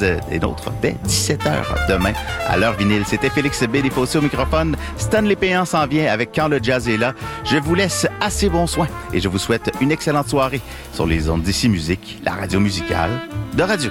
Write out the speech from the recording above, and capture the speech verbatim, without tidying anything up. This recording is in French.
reste des nôtres dès dix-sept heures demain à l'heure vinyle. C'était Félix B. Desfossés au microphone. Stanley Péan s'en vient avec Quand le jazz est là. Je vous laisse assez bon soin et je vous souhaite une excellente soirée sur les ondes d'Ici Musique, la radio musicale de Radio.